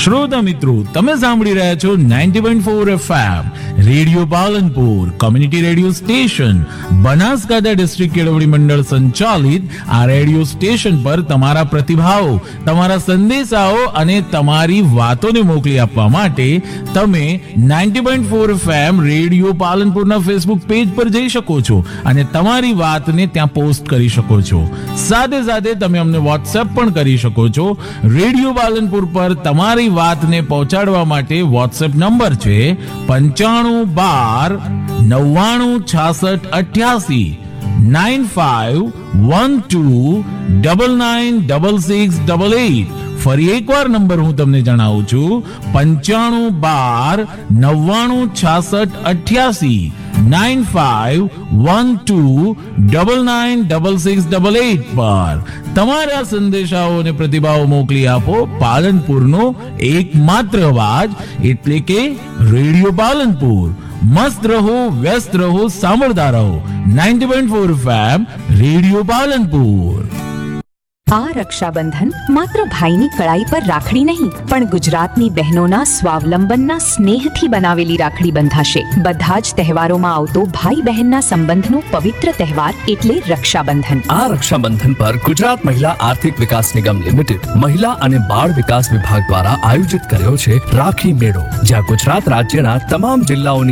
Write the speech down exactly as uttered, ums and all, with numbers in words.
શ્રોતા મિત્રો, તમે સાંભળી રહ્યા છો ninety point four FM radio Palanpur community radio station Banaskantha district કેળવણી મંડળ સંચાલિત આ રેડિયો સ્ટેશન પર તમારા પ્રતિભાવો, તમારા સંદેશાઓ અને તમારી વાતોને મોકલી આપવા માટે તમે ninety point four FM radio પાલનપુરના Facebook page પર જઈ શકો છો અને તમારી વાતને ત્યાં પોસ્ટ કરી શકો છો. સાથે સાથે તમે અમને વોટ્સએપ પણ કરી શકો છો. રેડિયો પાલનપુર પર તમારી વાતને પહોંચાડવા માટે વોટ્સએપ નંબર છે પંચાણું બાર નવ્વાણું છાસઠ અઠ્યાસી nine five one two double nine double six double eight. ફરી એકવાર નંબર હું તમને જણાવું છું, પંચાણું બાર નવ્વાણું છાસઠ અઠ્યાસી nine five one two double nine double six double eight પર તમારા સંદેશાઓ અને પ્રતિભાવો મોકલી આપો. પાલનપુરનો એકમાત્ર અવાજ એટલે કે રેડિયો પાલનપુર. મસ્ત રહો, વ્યસ્ત રહો, સાંભળતા રહો ninety point four FM radio Palanpur. આ રક્ષાબંધન માત્ર ભાઈની કળાઈ પર રાખડી નહીં, પણ ગુજરાતની બહેનોના સ્વાવલંબનના સ્નેહથી બનાવેલી રાખડી બંધાશે. બધા જ તહેવારોમાં આવતો ભાઈ બહેનના સંબંધનો પવિત્ર તહેવાર એટલે રક્ષાબંધન. આ રક્ષાબંધન પર ગુજરાત મહિલા આર્થિક વિકાસ નિગમ લિમિટેડ મહિલા અને બાળ વિકાસ વિભાગ દ્વારા આયોજિત કર્યો છે રાખી મેળો, જ્યાં ગુજરાત રાજ્યના તમામ જિલ્લાઓની